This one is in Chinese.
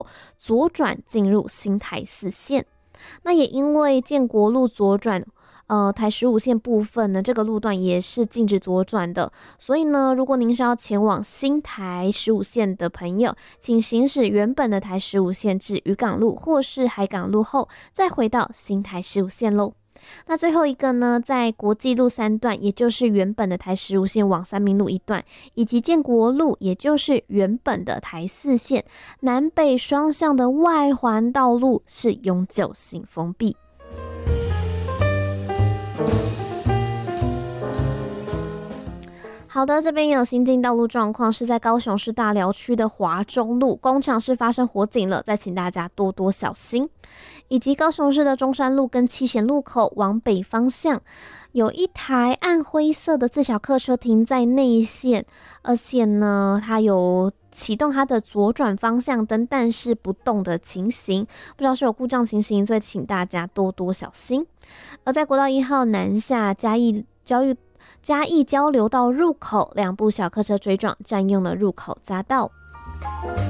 左转进入新台4线。那也因为建国路左转台15线部分呢，这个路段也是禁止左转的，所以呢，如果您是要前往新台15线的朋友，请行驶原本的台15线至渔港路或是海港路后，再回到新台15线咯。那最后一个呢，在国际路3段，也就是原本的台15线往三民路一段，以及建国路，也就是原本的台4线，南北双向的外环道路是永久性封闭。好的，这边也有新进道路状况，是在高雄市大寮区的华中路工厂是发生火警了，再请大家多多小心。以及高雄市的中山路跟七贤路口往北方向，有一台暗灰色的自小客车停在内线，而且呢，它有启动它的左转方向灯，但是不动的情形，不知道是有故障情形，所以请大家多多小心。而在国道1号南下嘉义交流道入口，2部小客车追撞，占用了入口匝道。